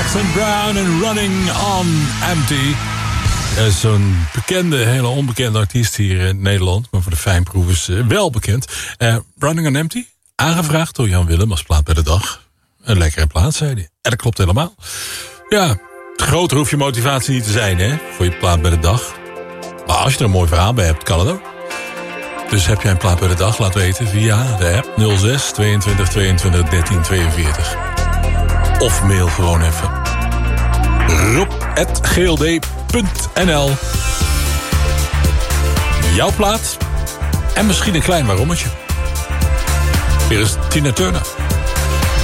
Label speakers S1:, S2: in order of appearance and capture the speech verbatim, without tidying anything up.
S1: Jackson Browne en Running on Empty. Dat is zo'n bekende, hele onbekende artiest hier in Nederland. Maar voor de fijnproevers uh, wel bekend. Uh, Running on Empty, aangevraagd door Jan Willem als plaat bij de dag. Een lekkere plaat, zei hij. En dat klopt helemaal. Ja, groter hoeft je motivatie niet te zijn, hè, voor je plaat bij de dag. Maar als je er een mooi verhaal bij hebt, kan het ook. Dus heb jij een plaat bij de dag, laat weten via de app nul zes tweeëntwintig tweeëntwintig dertien tweeënveertig. Of mail gewoon even. rob at g l d punt n l. Jouw plaat en misschien een klein waarommetje. Hier is Tina Turner.